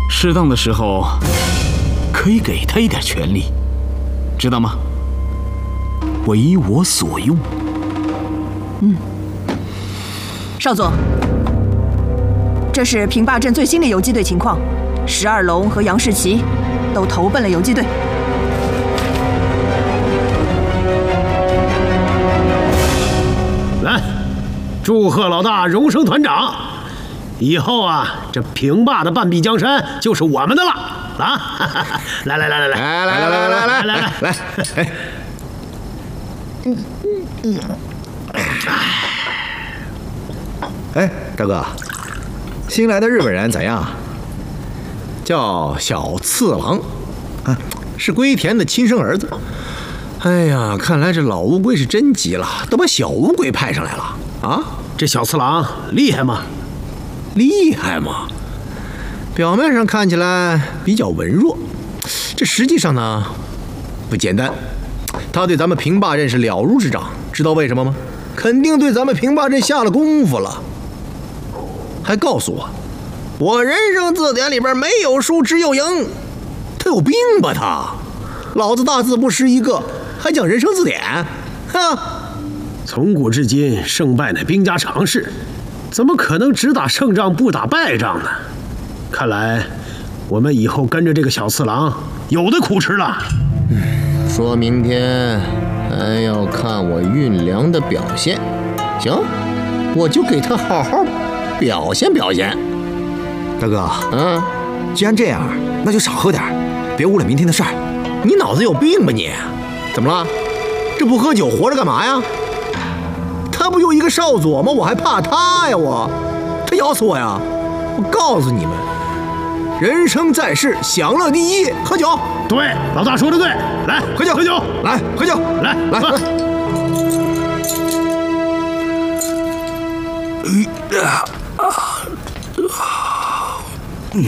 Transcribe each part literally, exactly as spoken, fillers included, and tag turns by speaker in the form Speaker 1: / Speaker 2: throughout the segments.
Speaker 1: 适当的时候可以给他一点权利，知道吗？为我所用。
Speaker 2: 嗯。少佐，这是平坝镇最新的游击队情况，十二龙和杨士奇都投奔了游击队。
Speaker 3: 来，祝贺老大荣升团长！以后啊，这平坝的半壁江山就是我们的了啊！来来来来来
Speaker 4: 来来来来来来来来，哎，嗯嗯嗯，哎，大哥，新来的日本人怎样？叫小次郎，啊，是龟田的亲生儿子。哎呀，看来这老乌龟是真急了，都把小乌龟派上来了啊！
Speaker 3: 这小次郎厉害吗？
Speaker 4: 厉害吗？表面上看起来比较文弱，这实际上呢不简单。他对咱们平坝镇是了如指掌，知道为什么吗？肯定对咱们平坝镇下了功夫了。还告诉我，我人生字典里边没有输，只有赢。他有病吧他？老子大字不识一个，还讲人生字典？哈！
Speaker 3: 从古至今，胜败乃兵家常事。怎么可能只打胜仗不打败仗呢？看来我们以后跟着这个小次郎有的苦吃了。
Speaker 4: 嗯，说明天还要看我运粮的表现。行，我就给他好好表现表现。
Speaker 5: 大哥，
Speaker 4: 嗯，
Speaker 5: 既然这样，那就少喝点，别误了明天的事儿。
Speaker 4: 你脑子有病吧你？怎么了？这不喝酒活着干嘛呀？他不就一个少佐吗？我还怕他呀？我，他咬死我呀！我告诉你们，人生在世，享乐第一，喝酒。
Speaker 3: 对，老大说的对，来喝酒，喝酒，
Speaker 4: 来喝酒，
Speaker 3: 来
Speaker 4: 来喝。
Speaker 2: 嗯，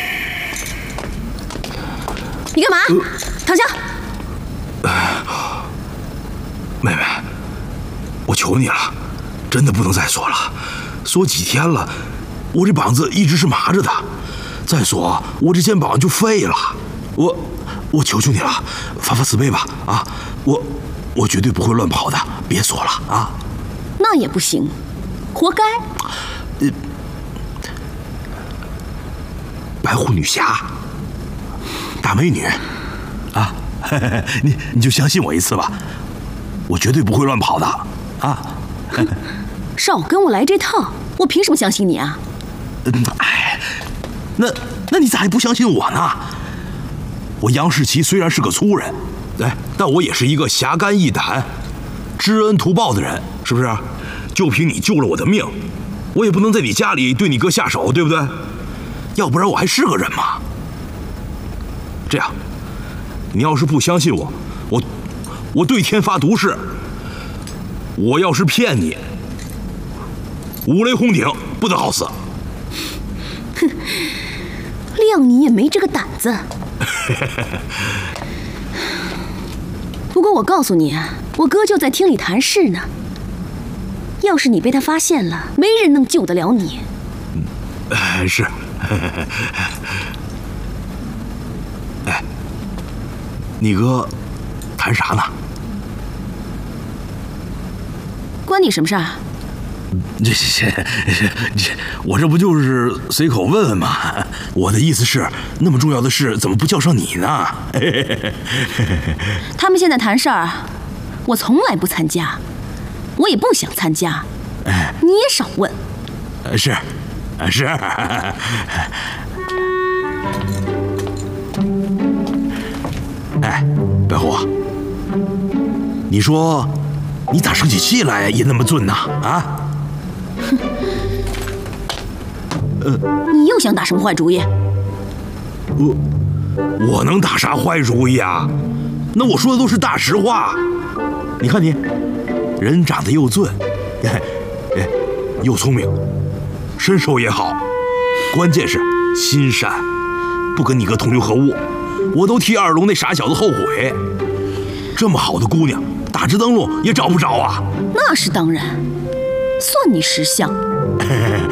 Speaker 2: 你干嘛？躺下。
Speaker 6: 妹妹。我求你了，真的不能再锁了，锁几天了，我这膀子一直是麻着的，再锁我这肩膀就废了。我我求求你了，发发慈悲吧啊！我我绝对不会乱跑的，别锁了啊！
Speaker 2: 那也不行，活该。呃，
Speaker 6: 白狐女侠，大美女，啊，嘿嘿嘿你你就相信我一次吧，我绝对不会乱跑的。啊！
Speaker 2: 少跟我来这套，我凭什么相信你啊？
Speaker 6: 哎，那那你咋还不相信我呢？我杨士奇虽然是个粗人，哎，但我也是一个侠肝义胆、知恩图报的人，是不是？就凭你救了我的命，我也不能在你家里对你哥下手，对不对？要不然我还是个人吗？这样，你要是不相信我，我我对天发毒誓。我要是骗你，五雷轰顶，不得好死。
Speaker 2: 哼，谅你也没这个胆子。不过我告诉你啊，我哥就在厅里谈事呢。要是你被他发现了，没人能救得了你。
Speaker 6: 嗯，是。哎，你哥谈啥呢？
Speaker 2: 关你什么事儿？
Speaker 6: 这这这，我这不就是随口问问吗？我的意思是，那么重要的事，怎么不叫上你呢？
Speaker 2: 他们现在谈事儿，我从来不参加，我也不想参加。你也少问。
Speaker 6: 是，是。哎，白狐，你说。你咋生起气来也那么俊呢？啊！
Speaker 2: 哼！呃，你又想打什么坏主意？
Speaker 6: 我我能打啥坏主意啊？那我说的都是大实话。你看你，人长得又俊，哎哎，又聪明，身手也好，关键是心善，不跟你哥同流合污，我都替二龙那傻小子后悔。这么好的姑娘。打直灯笼也找不着啊！
Speaker 2: 那是当然，算你识相。